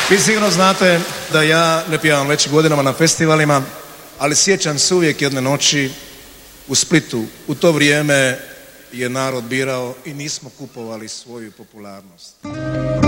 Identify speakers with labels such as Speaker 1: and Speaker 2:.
Speaker 1: Vi sigurno znate da ja ne pjevam već godinama na festivalima, ali sjećam se uvijek jedne noći u Splitu. U to vrijeme je narod birao i nismo kupovali svoju popularnost.